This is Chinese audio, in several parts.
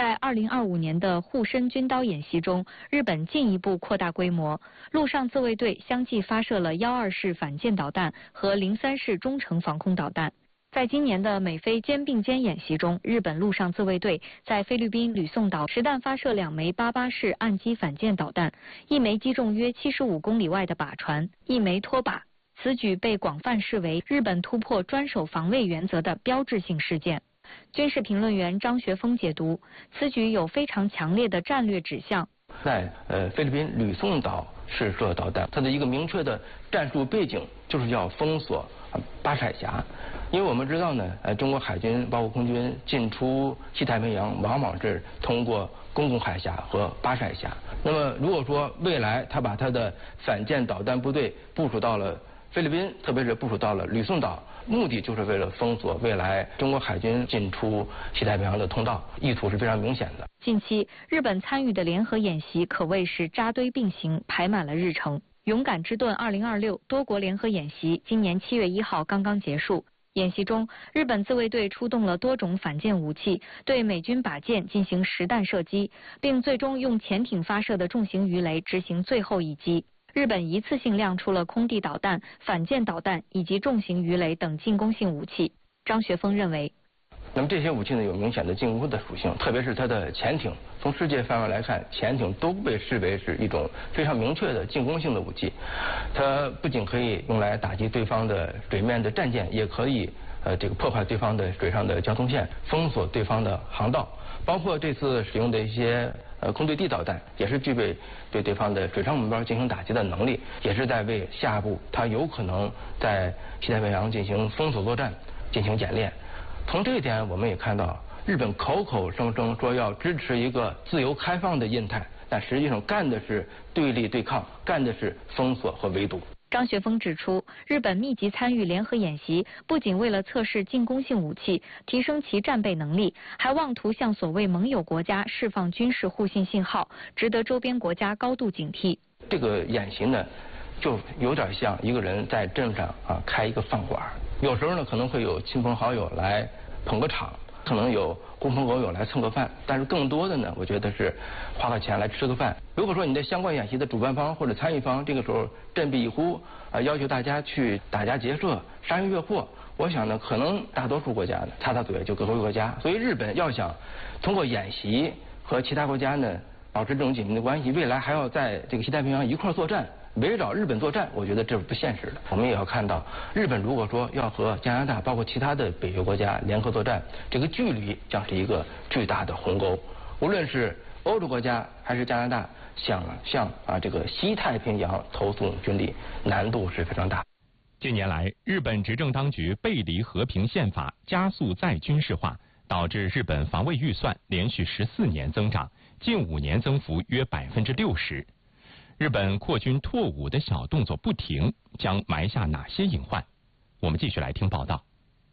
在2025年的护身军刀演习中，日本进一步扩大规模，陆上自卫队相继发射了12式反舰导弹和03式中程防空导弹。在今年的美菲肩并肩演习中，日本陆上自卫队在菲律宾吕宋岛实弹发射2枚88式岸基反舰导弹，1枚击中约75公里外的靶船，1枚脱靶。此举被广泛视为日本突破专守防卫原则的标志性事件。军事评论员张学峰解读，此举有非常强烈的战略指向。 在菲律宾吕宋岛试射导弹，它的一个明确的战术背景就是要封锁巴士海峡。因为我们知道呢，中国海军包括空军进出西太平洋往往是通过公共海峡和巴士海峡。那么如果说未来他把他的反舰导弹部队部署到了菲律宾，特别是部署到了吕宋岛，目的就是为了封锁未来中国海军进出西太平洋的通道，意图是非常明显的。 近期日本参与的联合演习可谓是扎堆并行，排满了日程。勇敢之盾2026多国联合演习今年7月1号刚刚结束。演习中，日本自卫队出动了多种反舰武器，对美军靶舰进行实弹射击，并最终用潜艇发射的重型鱼雷执行最后一击。日本一次性亮出了空地导弹、反舰导弹以及重型鱼雷等进攻性武器。张学峰认为， 那么这些武器呢有明显的进攻的属性，特别是它的潜艇。从世界范围来看，潜艇都被视为是一种非常明确的进攻性的武器。它不仅可以用来打击对方的水面的战舰，也可以破坏对方的水上的交通线，封锁对方的航道。包括这次使用的一些空对地导弹，也是具备对对方的水上目标进行打击的能力，也是在为下一步它有可能在西太平洋进行封锁作战进行演练。从这一点我们也看到，日本口口声声说要支持一个自由开放的印太，但实际上干的是对立对抗，干的是封锁和围堵。 张学峰指出，日本密集参与联合演习，不仅为了测试进攻性武器，提升其战备能力，还妄图向所谓盟友国家释放军事互信信号，值得周边国家高度警惕。 这个演习呢，就有点像一个人在镇上开一个饭馆，有时候呢可能会有亲朋好友来捧个场，可能有狐朋狗友来蹭个饭，但是更多的呢，我觉得是花个钱来吃个饭。如果说你的相关演习的主办方或者参与方这个时候振臂一呼，要求大家去打家劫舍、杀人越货，我想呢，可能大多数国家呢擦擦嘴就各回各家。所以日本要想通过演习和其他国家呢保持这种紧密的关系，未来还要在这个西太平洋一块作战，围绕日本作战，我觉得这是不现实的。我们也要看到，日本如果说要和加拿大包括其他的北约国家联合作战，这个距离将是一个巨大的鸿沟。无论是欧洲国家还是加拿大，想向这个西太平洋投送军力，难度是非常大。 近年来，日本执政当局背离和平宪法，加速再军事化，导致日本防卫预算连续14年增长，近5年增幅约60%。日本扩军拓武的小动作不停，将埋下哪些隐患？我们继续来听报道。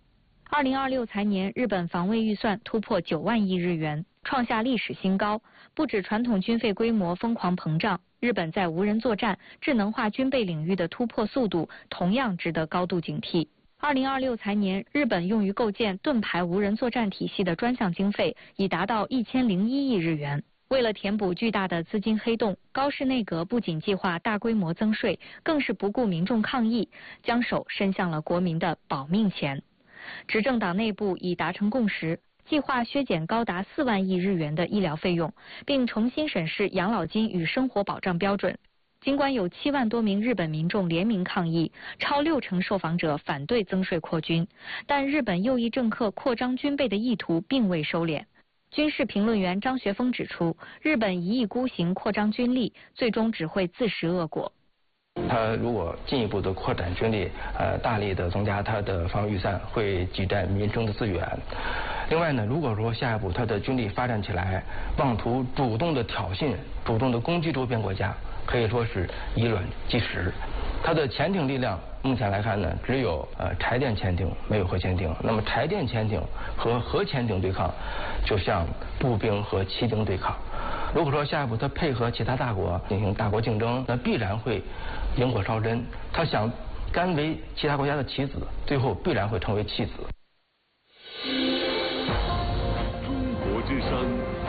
2026财年，日本防卫预算突破9万亿日元，创下历史新高。不止传统军费规模疯狂膨胀，日本在无人作战、智能化军备领域的突破速度同样值得高度警惕。2026财年，日本用于构建盾牌无人作战体系的专项经费已达到1001亿日元。为了填补巨大的资金黑洞，高市内阁不仅计划大规模增税，更是不顾民众抗议，将手伸向了国民的保命钱。执政党内部已达成共识，计划削减高达4万亿日元的医疗费用，并重新审视养老金与生活保障标准。尽管有7万多名日本民众联名抗议，超60%受访者反对增税扩军，但日本右翼政客扩张军备的意图并未收敛。军事评论员张学峰指出，日本一意孤行扩张军力，最终只会自食恶果。 他如果进一步的扩展军力，大力的增加他的防御预算，会挤占民生的资源。另外呢，如果说下一步他的军力发展起来，妄图主动的挑衅、主动的攻击周边国家，可以说是以卵击石。它的潜艇力量目前来看呢，只有柴电潜艇，没有核潜艇。那么柴电潜艇和核潜艇对抗，就像步兵和骑兵对抗。如果说下一步它配合其他大国进行大国竞争，那必然会引火烧身。他想甘为其他国家的棋子，最后必然会成为弃子。 中国之声